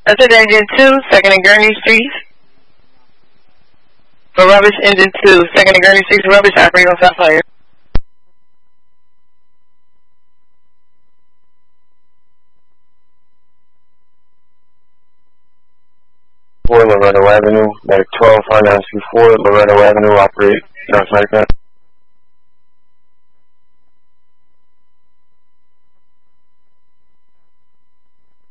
That's it, Engine 2, 2nd and Gurney Street. For rubbish, Engine 2, 2nd and Gurney Street, rubbish operating on top fire. Loretto Avenue, like 12 Honda C4, Loretto Avenue, operate, North America.